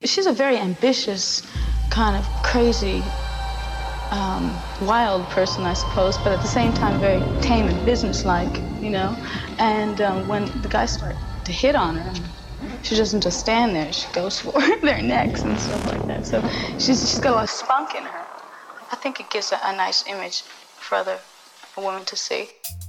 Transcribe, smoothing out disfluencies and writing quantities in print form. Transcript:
she's a very ambitious, kind of crazy, wild person, I suppose, but at the same time very tame and businesslike, you know? And when the guys start to hit on her, she doesn't just stand there, she goes for their necks and stuff like that. So she's got a lot of spunk in her. I think it gives a nice image for a woman to see.